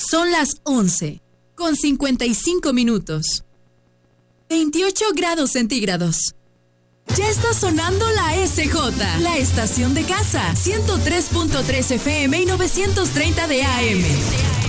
Son las 11:55. 28 grados centígrados. Ya está sonando la SJ, la estación de casa, 103.3 FM y 930 de AM.